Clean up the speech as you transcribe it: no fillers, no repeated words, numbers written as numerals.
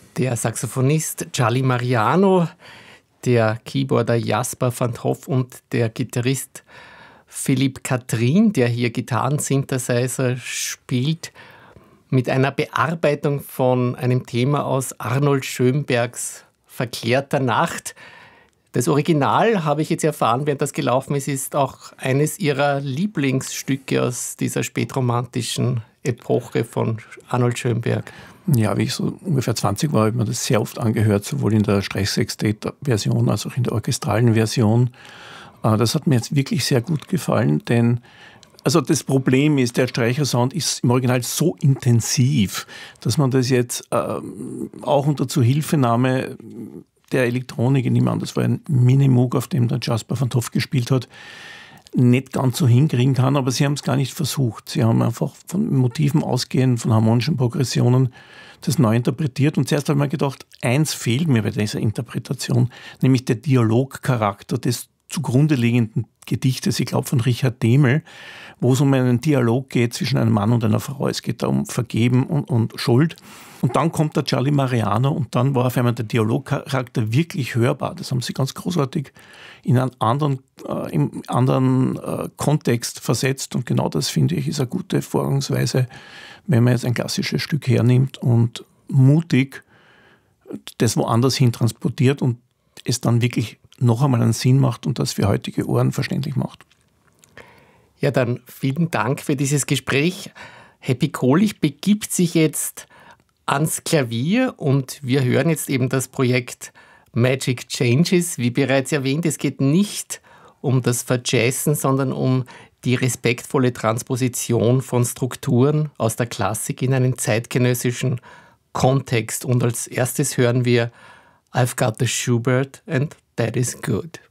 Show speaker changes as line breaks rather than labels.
Der Saxophonist Charlie Mariano, der Keyboarder Jasper van 't Hof und der Gitarrist Philippe Catherine, der hier Gitarren-Synthesizer spielt, mit einer Bearbeitung von einem Thema aus Arnold Schönbergs Verklärter Nacht. Das Original, habe ich jetzt erfahren, während das gelaufen ist, ist auch eines Ihrer Lieblingsstücke aus dieser spätromantischen Epoche von Arnold Schönberg.
Ja, wie ich so ungefähr 20 war, habe ich mir das sehr oft angehört, sowohl in der Streichsextett-Version als auch in der orchestralen Version. Das hat mir jetzt wirklich sehr gut gefallen, denn also das Problem ist, der Streichersound ist im Original so intensiv, dass man das jetzt auch unter Zuhilfenahme der Elektronik, ich nehme an, das war ein Minimoog, auf dem der Jasper van 't Hof gespielt hat, nicht ganz so hinkriegen kann, aber sie haben es gar nicht versucht. Sie haben einfach von Motiven ausgehend, von harmonischen Progressionen das neu interpretiert. Und zuerst habe ich mir gedacht, eins fehlt mir bei dieser Interpretation, nämlich der Dialogcharakter des zugrunde liegenden Gedichtes, ich glaube von Richard Dehmel, wo es um einen Dialog geht zwischen einem Mann und einer Frau. Es geht da um Vergeben und Schuld. Und dann kommt der Charlie Mariano und dann war auf einmal der Dialogcharakter wirklich hörbar. Das haben sie ganz großartig in einen im anderen Kontext versetzt. Und genau das, finde ich, ist eine gute Vorgangsweise, wenn man jetzt ein klassisches Stück hernimmt und mutig das woanders hin transportiert und es dann wirklich noch einmal einen Sinn macht und das für heutige Ohren verständlich macht.
Ja, dann vielen Dank für dieses Gespräch. Happy Kohlich begibt sich jetzt ans Klavier und wir hören jetzt eben das Projekt Magic Changes. Wie bereits erwähnt, es geht nicht um das Verjazzen, sondern um die respektvolle Transposition von Strukturen aus der Klassik in einen zeitgenössischen Kontext. Und als erstes hören wir I've Got the Schubert and That is Good.